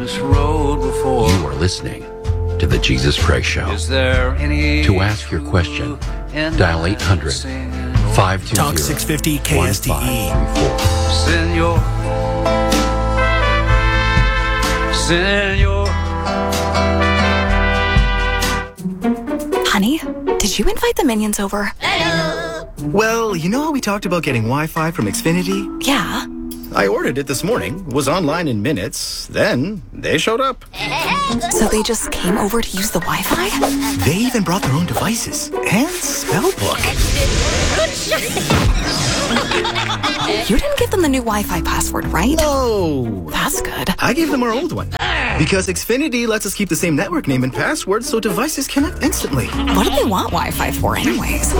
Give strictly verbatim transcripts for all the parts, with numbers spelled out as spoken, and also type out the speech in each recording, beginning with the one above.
this road before. You are listening to The Jesus Christ Show. Is there any to ask your question, dial eight hundred, five two zero, Talk six fifty K S T E. Senor, Senor. Honey, did you invite the minions over? Well, you know how we talked about getting Wi-Fi from Xfinity? Yeah. I ordered it this morning, was online in minutes, then they showed up. So they just came over to use the Wi-Fi? They even brought their own devices and spell book. You didn't give them the new Wi-Fi password, right? No. That's good. I gave them our old one. Because Xfinity lets us keep the same network name and password so devices connect instantly. What do they want Wi-Fi for anyways?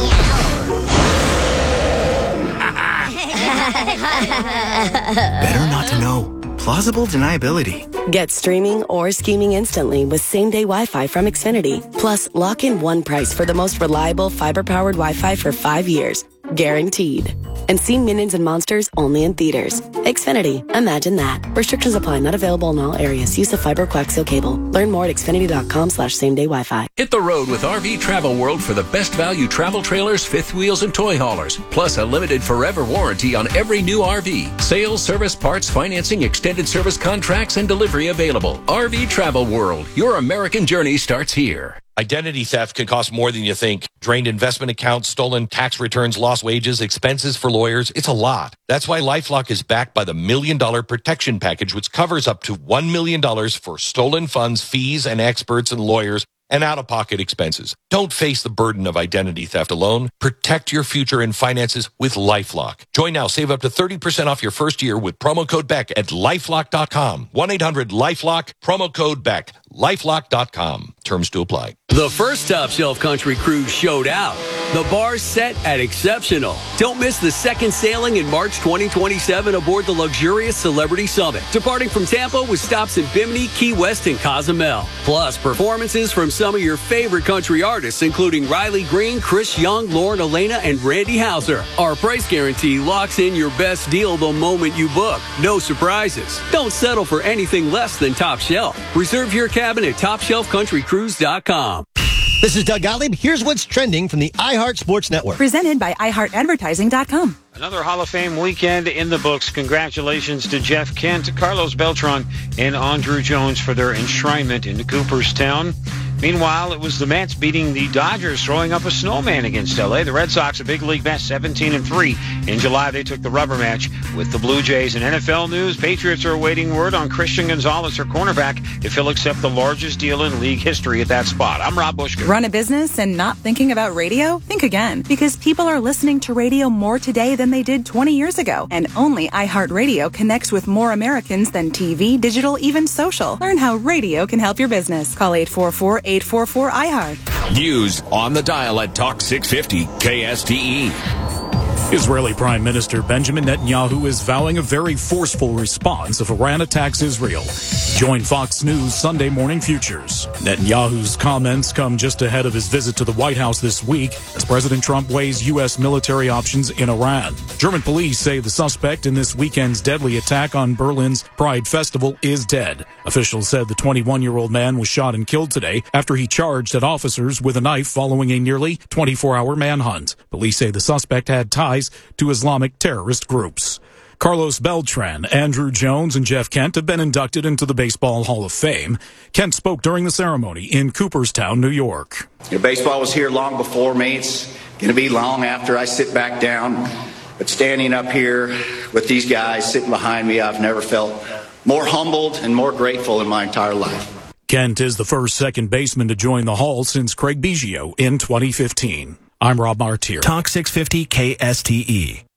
Better not to know. Plausible deniability. Get streaming or scheming instantly with same-day Wi-Fi from Xfinity. Plus, lock in one price for the most reliable fiber-powered Wi-Fi for five years. Guaranteed. And see Minions and Monsters only in theaters. Xfinity. Imagine that. Restrictions apply. Not available in all areas. Use of fiber coaxial cable. Learn more at xfinity.com slash same-day Wi-Fi. Hit the road with R V Travel World for the best value travel trailers, fifth wheels, and toy haulers. Plus a limited forever warranty on every new R V. Sales, service, parts, financing, extended service contracts, and delivery available. R V Travel World. Your American journey starts here. Identity theft can cost more than you think. Drained investment accounts, stolen tax returns, lost wages, expenses for lawyers. It's a lot. That's why LifeLock is backed by the Million Dollar Protection Package, which covers up to one million dollars for stolen funds, fees, and experts and lawyers, and out-of-pocket expenses. Don't face the burden of identity theft alone. Protect your future and finances with LifeLock. Join now. Save up to thirty percent off your first year with promo code Beck at lifelock dot com. one eight hundred lifelock, promo code Beck. lifelock dot com. Terms to apply. The first Top Shelf Country Cruise showed out. The bar's set at exceptional. Don't miss the second sailing in March twenty twenty-seven aboard the luxurious Celebrity Summit, departing from Tampa with stops in Bimini, Key West, and Cozumel. Plus, performances from some of your favorite country artists, including Riley Green, Chris Young, Lauren Elena, and Randy Houser. Our price guarantee locks in your best deal the moment you book. No surprises. Don't settle for anything less than Top Shelf. Reserve your cabin at top shelf country cruise dot com. This is Doug Gottlieb. Here's what's trending from the iHeart Sports Network. Presented by i heart advertising dot com. Another Hall of Fame weekend in the books. Congratulations to Jeff Kent, Carlos Beltran, and Andruw Jones for their enshrinement into Cooperstown. Meanwhile, it was the Mets beating the Dodgers, throwing up a snowman against L A. The Red Sox, a big league best, seventeen and three. In July, they took the rubber match with the Blue Jays. In N F L news, Patriots are awaiting word on Christian Gonzalez, their cornerback, if he'll accept the largest deal in league history at that spot. I'm Rob Bushka. Run a business and not thinking about radio? Think again, because people are listening to radio more today than they did twenty years ago. And only iHeartRadio connects with more Americans than T V, digital, even social. Learn how radio can help your business. Call eight four four, eight four four, I heart. News on the dial at Talk six fifty K S T E. Israeli Prime Minister Benjamin Netanyahu is vowing a very forceful response if Iran attacks Israel. Join Fox News Sunday Morning Futures. Netanyahu's comments come just ahead of his visit to the White House this week as President Trump weighs U S military options in Iran. German police say the suspect in this weekend's deadly attack on Berlin's Pride Festival is dead. Officials said the twenty-one-year-old man was shot and killed today after he charged at officers with a knife following a nearly twenty-four hour manhunt. Police say the suspect had ties to Islamic terrorist groups. Carlos Beltran, Andruw Jones, and Jeff Kent have been inducted into the Baseball Hall of Fame. Kent spoke during the ceremony in Cooperstown, New York. You know, baseball was here long before me. It's going to be long after I sit back down. But standing up here with these guys sitting behind me, I've never felt more humbled and more grateful in my entire life. Kent is the first second baseman to join the Hall since Craig Biggio in twenty fifteen. I'm Rob Martier. Talk six fifty K S T E.